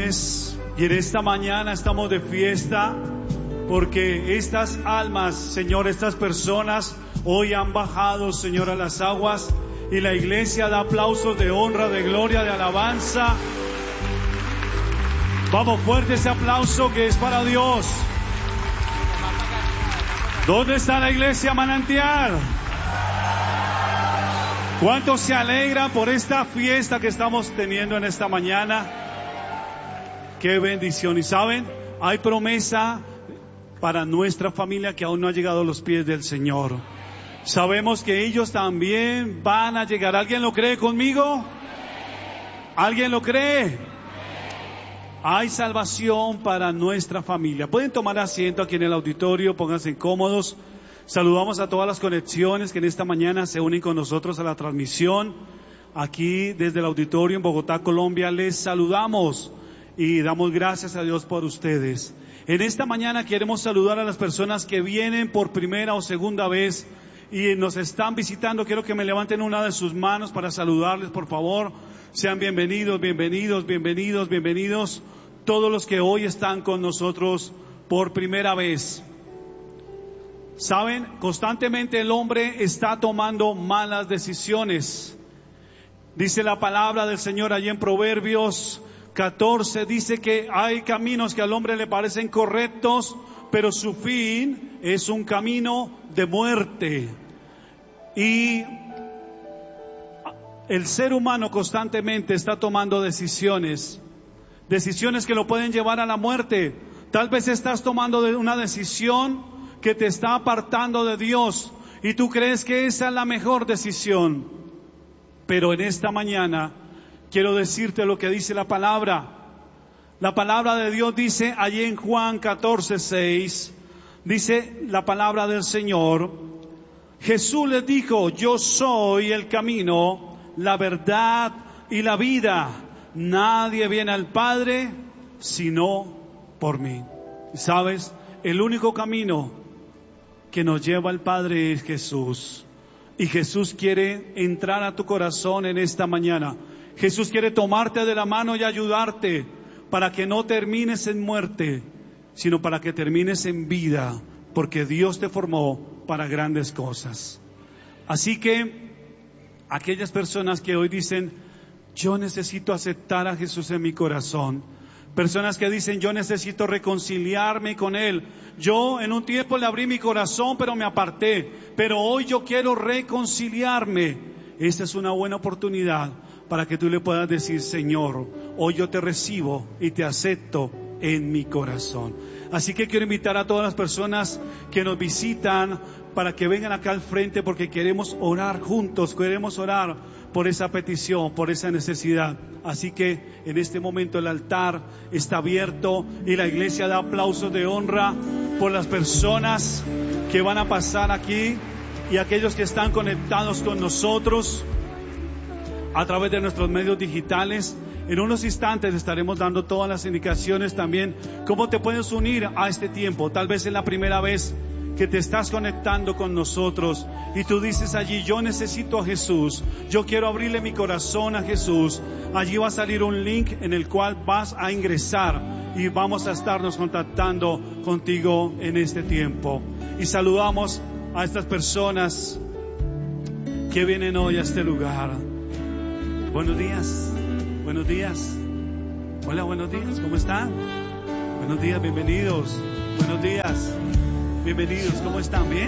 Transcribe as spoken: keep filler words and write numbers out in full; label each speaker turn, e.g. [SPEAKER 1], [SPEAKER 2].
[SPEAKER 1] viernes y en esta mañana estamos de fiesta porque estas almas, Señor, estas personas hoy han bajado, Señor, a las aguas y la iglesia da aplausos de honra, de gloria, de alabanza. Vamos, fuerte ese aplauso que es para Dios. ¿Dónde está la iglesia Manantial? ¿Cuántos se alegran por esta fiesta que estamos teniendo en esta mañana? ¡Qué bendición! Y saben, hay promesa para nuestra familia que aún no ha llegado a los pies del Señor. Sabemos que ellos también van a llegar. ¿Alguien lo cree conmigo? ¿Alguien lo cree? Hay salvación para nuestra familia. Pueden tomar asiento aquí en el auditorio, pónganse cómodos. Saludamos a todas las conexiones que en esta mañana se unen con nosotros a la transmisión. Aquí desde el auditorio en Bogotá, Colombia, les saludamos y damos gracias a Dios por ustedes. En esta mañana queremos saludar a las personas que vienen por primera o segunda vez y nos están visitando. Quiero que me levanten una de sus manos para saludarles, por favor. Sean bienvenidos, bienvenidos, bienvenidos, bienvenidos. Todos los que hoy están con nosotros por primera vez. Saben, constantemente el hombre está tomando malas decisiones. Dice la palabra del Señor allí en Proverbios catorce, dice que hay caminos que al hombre le parecen correctos, pero su fin es un camino de muerte. Y el ser humano constantemente está tomando decisiones, decisiones que lo pueden llevar a la muerte. Tal vez estás tomando una decisión que te está apartando de Dios y tú crees que esa es la mejor decisión. Pero en esta mañana quiero decirte lo que dice la palabra. La palabra de Dios dice allí en Juan catorce seis, dice la palabra del Señor: Jesús les dijo, yo soy el camino, la verdad y la vida. Nadie viene al Padre sino por mí. ¿Sabes? El único camino que nos lleva al Padre es Jesús. Y Jesús quiere entrar a tu corazón en esta mañana. Jesús quiere tomarte de la mano y ayudarte para que no termines en muerte, sino para que termines en vida, porque Dios te formó para grandes cosas. Así que aquellas personas que hoy dicen, yo necesito aceptar a Jesús en mi corazón. Personas que dicen, yo necesito reconciliarme con Él. Yo en un tiempo le abrí mi corazón, pero me aparté. Pero hoy yo quiero reconciliarme. Esta es una buena oportunidad para que tú le puedas decir, Señor, hoy yo te recibo y te acepto en mi corazón. Así que quiero invitar a todas las personas que nos visitan para que vengan acá al frente, porque queremos orar juntos, queremos orar por esa petición, por esa necesidad. Así que en este momento el altar está abierto y la iglesia da aplausos de honra por las personas que van a pasar aquí y aquellos que están conectados con nosotros a través de nuestros medios digitales. En unos instantes estaremos dando todas las indicaciones también, cómo te puedes unir a este tiempo. Tal vez es la primera vez que te estás conectando con nosotros y tú dices allí, yo necesito a Jesús, yo quiero abrirle mi corazón a Jesús. Allí va a salir un link en el cual vas a ingresar y vamos a estarnos contactando contigo en este tiempo. Y saludamos a estas personas que vienen hoy a este lugar. Buenos días, buenos días. Hola, buenos días, ¿cómo están? Buenos días, bienvenidos. Buenos días. Bienvenidos, ¿cómo están? ¿Bien?